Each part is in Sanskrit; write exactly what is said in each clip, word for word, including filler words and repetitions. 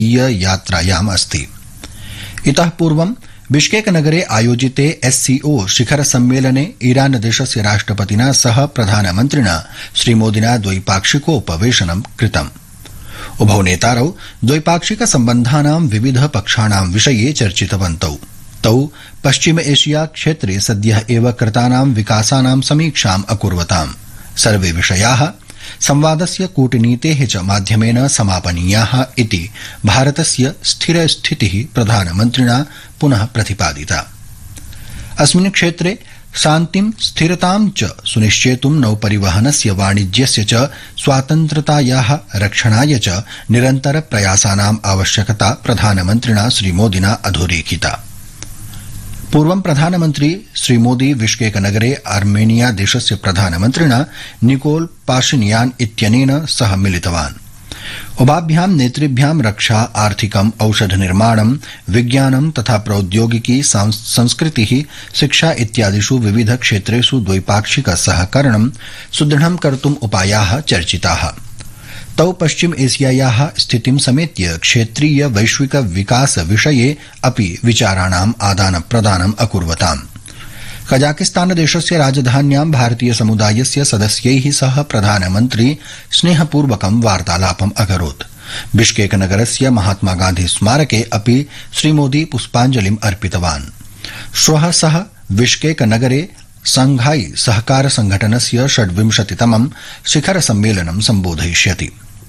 यात्रायाम् अस्ति। इतः पूर्वं बिश्केक नगरे आयोजिते एससीओ शिखर सम्मेलने ईरान देशस्य राष्ट्रपतिना सह प्रधानमन्त्रिणा श्रीमोदिना द्वैपाक्षिकोपवेशनं कृतम्। उभौ नेतारौ द्वैपाक्षिक सम्बन्धानां विविध पक्षाणां विषये चर्चितवन्तौ। तौ पश्चिम एशिया क्षेत्रे सद्यः एव कृतानां विकासानां समीक्षाम् अकुर्वताम्। सर्वे विषयाः संवादस्य कूटनीतेः च माध्यमेन समापनीयाः इति भारतस्य स्थिरस्थितिः प्रधानमन्त्रिणा पुनः प्रतिपादिता। अस्मिन् क्षेत्रे शान्तिं स्थिरतां च सुनिश्चेतुं नौपरिवहनस्य वाणिज्यस्य च स्वातन्त्र्यतायाः रक्षणाय च निरन्तर प्रयासानाम् आवश्यकता प्रधानमन्त्रिणा श्रीमोदिना अधोरेखिता। पूर्वं प्रधानमन्त्री श्रीमोदी बिश्केक नगरे आर्मेनिया देशस्य प्रधानमन्त्रिणा निकोल पाशिनियान इत्यनेन सह मिलितवान्। उभाभ्यां नेतृभ्यां रक्षा, आर्थिकम्, औषध निर्माणं, विज्ञानं तथा प्रौद्योगिकी, संस्कृतिः, शिक्षा इत्यादिषु विविध क्षेत्रेषु द्वैपाक्षिक सहकरणं सुदृढं कर्तुम् उपायाः चर्चिताः। तौ पश्चिम एशियायाः स्थितिं समेत्य क्षेत्रीय वैश्विक विकास विषये अपि विचाराणाम् आदान प्रदानम् अकुर्वताम्। कजाकिस्तान देशस्य राजधान्यां भारतीय समुदायस्य सदस्यैः सह प्रधानमन्त्री स्नेहपूर्वकं वार्तालापम् अकरोत्। बिश्केक नगरस्य महात्मा गांधी स्मारके अपि श्रीमोदी पुष्पाञ्जलिम् अर्पितवान्। श्वः सः बिश्केक नगरे शंघाई सहकार संघटनस्य षड्विंशतितमं शिखर सम्मेलनं सम्बोधयिष्यति।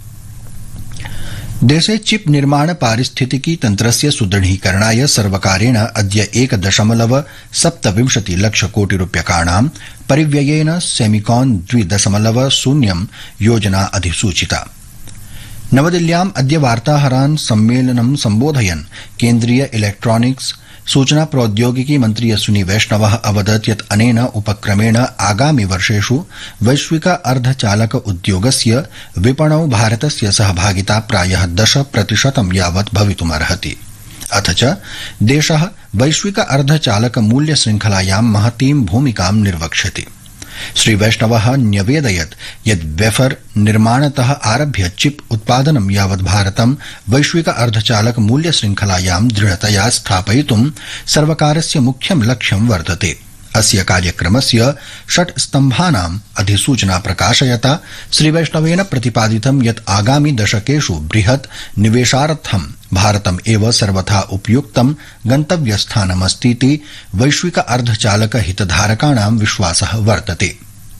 देशे चिप निर्माण पारिस्थितिकी तन्त्रस्य सुदृढीकरणाय सर्वकारेण अद्य एक दशमलव सप्तविंशति लक्ष कोटि रूप्यकाणां परिव्ययेन सेमिकॉन द्वि दशमलव शून्यं योजना अधिसूचिता। नवदिल्ल्याम् अद्य वार्ताहरान् सम्मेलनं सम्बोधयन् केन्द्रीय इलेक्ट्रॉनिक्स सूचना प्रौद्योगिकी मन्त्री अश्विनी वैष्णवः अवदत् यत् अनेन उपक्रमेण आगामि वर्षेषु वैश्विक अर्धचालक उद्योगस्य विपणौ भारतस्य सहभागिता प्रायः दश प्रतिशतं यावत् भवितुमर्हति। अथ च देशः वैश्विक अर्धचालक मूल्य श्रृंखलायां महतीं भूमिकां निर्वक्ष्यति। श्री वैष्णवः न्यवेदयत् यत् वेफर निर्माणतः आरभ्य चिप उत्पादनं यावत् भारतं वैश्विक अर्धचालक मूल्य श्रृंखलायां दृढतया स्थापयितुं सर्वकारस्य मुख्यं लक्ष्यं वर्तते। अस्य कार्यक्रमस्य षट् स्तम्भानाम् अधिसूचना प्रकाशयता श्रीवैष्णवेन प्रतिपादितं यत् आगामि दशकेषु बृहत् निवेशार्थं भारतम् एव सर्वथा उपयुक्तं गन्तव्यस्थानमस्तीति वैश्विक अर्धचालक हितधारकाणां विश्वासः वर्तते।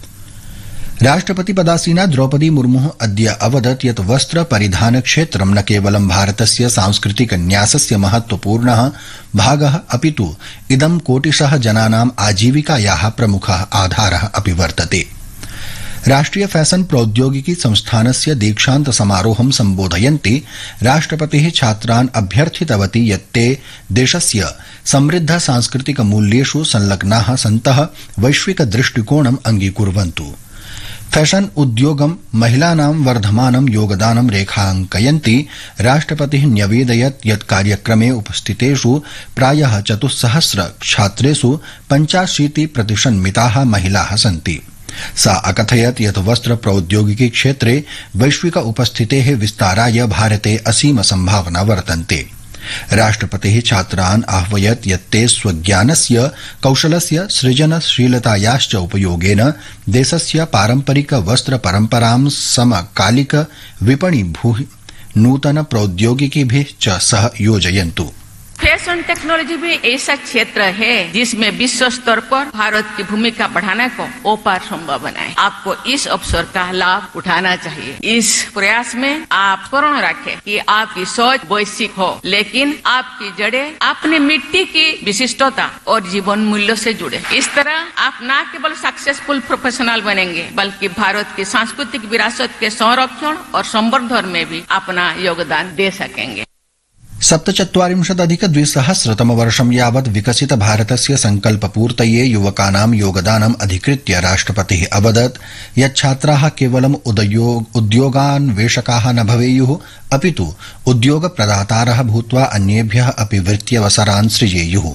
राष्ट्रपति पदासीना द्रौपदी मुर्मुः अद्य अवदत् यत् वस्त्र परिधान क्षेत्रं न केवलं भारतस्य सांस्कृतिक न्यासस्य महत्वपूर्णः भागः अपितु इदं कोटिशः जनानाम् आजीविकायाः प्रमुखः आधारः अपि वर्तते। राष्ट्रिय फैशन प्रौद्योगिकी संस्थानस्य दीक्षान्त समारोहं सम्बोधयन्ती राष्ट्रपतिः छात्रान् अभ्यर्थितवती यत् ते देशस्य समृद्ध सांस्कृतिक मूल्येषु संलग्नाः सन्तः वैश्विक दृष्टिकोणम् अंगीकुर्वन्तु। फैशन उद्योगं महिलानां वर्धमानं योगदानं रेखाङ्कयन्ती राष्ट्रपतिः न्यवेदयत् यत् कार्यक्रमे उपस्थितेषु प्रायः चतुस्सहस्र छात्रेषु पञ्चाशीति प्रतिशन्मिताः महिलाः सन्ति। सा अकथयत् यत् वस्त्र प्रौद्योगिकी क्षेत्रे वैश्विक उपस्थितेः विस्ताराय भारते असीम सम्भावना वर्तन्ते। राष्ट्रपतिः छात्रान् आह्वयत् यत् ते स्वज्ञानस्य, कौशलस्य, सृजनशीलतायाश्च उपयोगेन देशस्य पारम्परिक वस्त्र परम्परां समकालिक विपणि भूः नूतन प्रौद्योगिकीभिः च सह योजयन्तु। फैशन टेक्नोलॉजी भी ऐसा क्षेत्र है जिसमें विश्व स्तर पर भारत की भूमिका बढ़ाने को ओपार संभव बनाए। आपको इस अवसर का लाभ उठाना चाहिए। इस प्रयास में आप पूर्ण रखें कि आपकी सोच वैश्विक हो, लेकिन आपकी जड़ें अपनी मिट्टी की विशिष्टता और जीवन मूल्यों से जुड़े। इस तरह आप न केवल सक्सेसफुल प्रोफेशनल बनेंगे, बल्कि भारत की सांस्कृतिक विरासत के संरक्षण और संवर्धन में भी अपना योगदान दे सकेंगे। सप्तचत्वारिंशदधिक द्विसहस्रतमवर्षं यावत् विकसित भारतस्य संकल्पपूर्तये युवकानां योगदानम् अधिकृत्य राष्ट्रपतिः अवदत् यत् छात्राः केवलम् उद्योगान्वेषकाः न भवेयुः, अपितु उद्योगप्रदातारः भूत्वा अन्येभ्यः अपि वृत्त्यवसरान् सृजेयुः।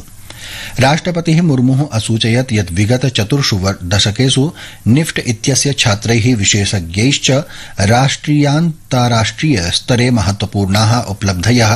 राष्ट्रपतिः मुर्मुः असूचयत् यत् विगत चतुर्षु दशकेषु निफ्ट इत्यस्य छात्रैः विशेषज्ञैश्च राष्ट्रियान्ताराष्ट्रिय स्तरे महत्वपूर्णाः उपलब्धयः